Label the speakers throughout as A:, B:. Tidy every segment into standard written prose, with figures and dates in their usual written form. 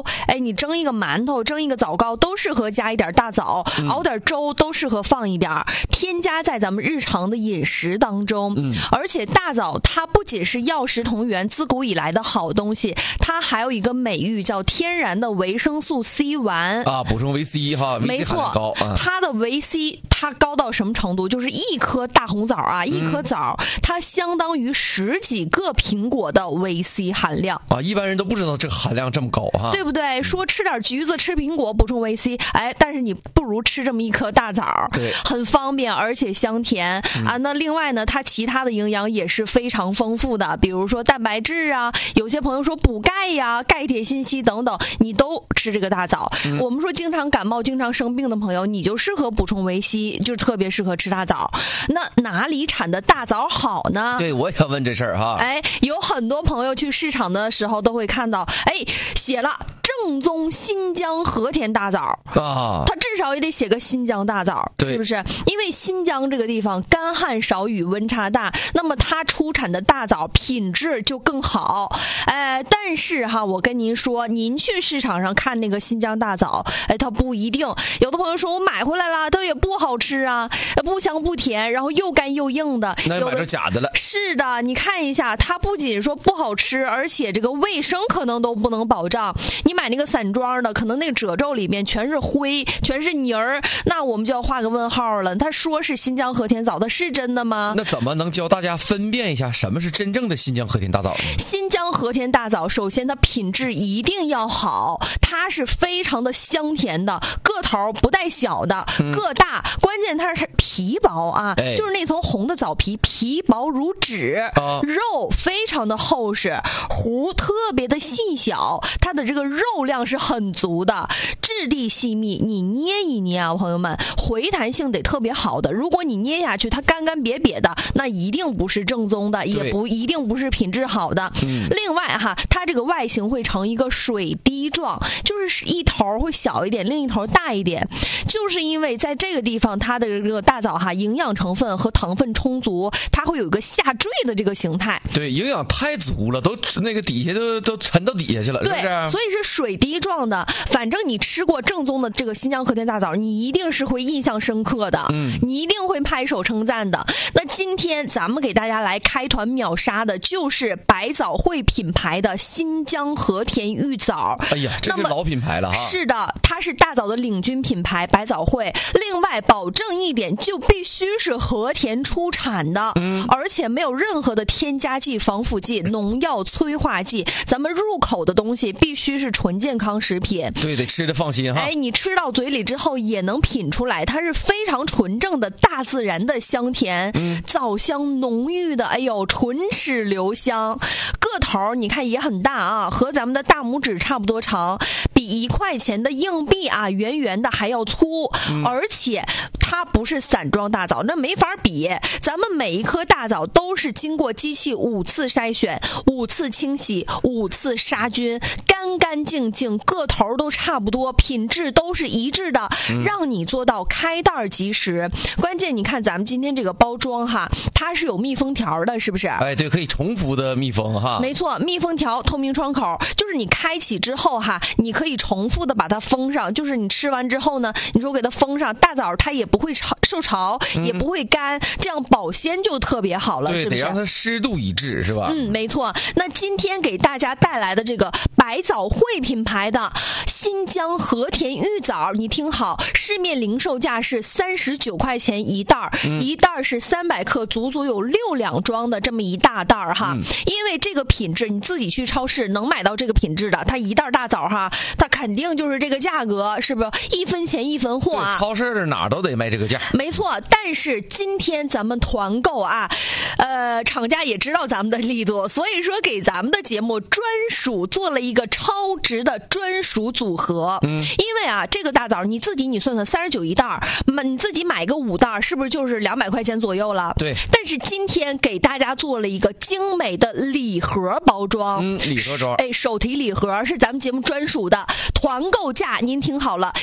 A: 糕，你蒸一个馒头，蒸一个枣糕都适合加一点大枣，熬点粥都适合放一点，添加在咱们日常的饮食当中。而且大枣它不仅是药食同源，自古以来的好东西，它还有一个美誉叫天然的维生素 C 丸
B: 啊，补充维 C 哈，
A: 没错，它的维 C 它高到什么程度？就是一颗大红枣啊，一颗枣它相当于10几个苹果的维 C 含量
B: 啊，一般人都不知道这个含量这么高哈，
A: 对不对？说吃点橘子、吃苹果补充维 C，但是你不如吃这么一颗大枣，
B: 对，
A: 很方便而且香甜啊。那另外呢，它其他的营养也是非常丰富的，比如说蛋白质啊，有些朋友说补钙呀、钙铁锌硒等等，你都吃这个大枣。我们说经常感冒、经常生病的朋友，你就适合补充维 C， 就特别适合吃大枣。那哪里产的大枣好呢？
B: 对，我也要问这事儿哈。
A: 有很多朋友去市场的时候都会看到，写了正宗新疆和田大枣啊，它至少也得写个新疆大枣，是不是？因为新疆这个地方干旱少雨，温差大，那么它出产的大枣品质就更好。但是哈，我跟您说，您去市场上看那个新疆大枣，它不一定。有的朋友说我买回来了，它也不好吃啊，不香不甜，然后又干又硬的。
B: 那买着假的了。
A: 是的，你看一下，它不仅说不好吃，而且这个卫生可能都不能保障。你买那个散装的，可能那个褶皱里面全是灰，全是泥儿，那我们就要画个问号了。他说是新疆和田枣，它是真的吗？
B: 那怎么能教大家分辨一下什么是真正的新疆和田大枣呢？
A: 新疆和田大枣，首先它品质一定要好，它是非常的香甜的，个头不带小的，个大，关键它是皮薄啊，就是那层红的枣皮，皮薄如纸，肉非常的厚实，核特别的细小，它的这个肉量是很足的，质地细密，你捏一捏啊，朋友们，回弹性得特别好的。如果你捏下去它干干瘪瘪的，那一定不是正宗的，也不一定不是品质好的。另外哈，它这个外形会成一个水滴状，就是一头会小一点，另一头大一点，就是因为在这个地方它的这个大枣哈，营养成分和糖分充足，它会有一个下坠的这个形态。
B: 对，营养太足了，都那个底下都沉到底下去了，
A: 对，
B: 是不是？
A: 所以是水滴状的。反正你吃过正宗的这个新疆和田大枣，你一定是会印象深刻的，你一定会拍手称赞的。那今天咱们给大家来开团秒杀的就是百枣汇品牌的新疆和田玉枣。
B: 哎呀，这是老品牌了哈。
A: 是的，它是大枣的领军品牌百枣汇。另外保证一点，就必须是和田出产的，而且没有任何的添加剂、防腐剂、农药、催化剂。咱们入口的东西必须是纯健康食品。
B: 对，得吃的放心哈。
A: 你吃到嘴里之后也能品出来，它是非常纯正的大自然的香甜，枣香浓郁的，唇齿留香。个头你看也很大啊，和咱们的大拇指差不多长，比1块钱的硬币啊圆圆的还要粗，而且它不是散装大枣，那没法比。咱们每一颗大枣都是经过机器5次筛选、5次清洗、5次杀菌，干干净净，个头都差不多，品质都是一致的，让你做到开袋即食。关键你看咱们今天这个包装哈，它是有密封条的，是不是？
B: 对，可以重复的密封哈。
A: 没错，密封条、透明窗口，就是你开启之后哈，你可以重复的把它封上，就是你吃完之后呢，你说给它封上，大枣它也不会受潮，也不会干，这样保鲜就特别好了，
B: 对，
A: 是不是？
B: 得让它湿度一致，是吧？
A: 没错。那今天给大家带来的这个百枣汇品牌的新疆和田玉枣，你听好，市面零售价是39块钱一袋，一袋是300克，足足有6两装的这么一大袋哈。因为这个品质，你自己去超市能买到这个品质的，它一袋大枣哈，它肯定就是这个价格，是不是1分钱1分货啊？
B: 超市哪都得卖这个价。
A: 没错，但是今天咱们团购啊，厂家也知道咱们的力度，所以说给咱们的节目专属做了一个超值的专属组合。因为啊，这个大枣你自己算算39一袋，你自己买个5袋，是不是就是200块钱左右了？
B: 对。
A: 但是今天给大家做了一个精美的礼盒包装，
B: 礼盒装，
A: 手提礼盒是咱们节目专属的，团购价您听好了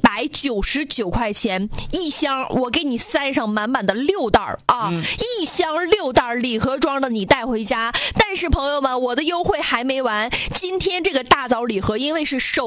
A: ，199块钱一箱，我给你塞上满满的6袋啊，一箱6袋礼盒装的，你带回家。但是朋友们，我的优惠还没完，今天这个大枣礼盒因为是手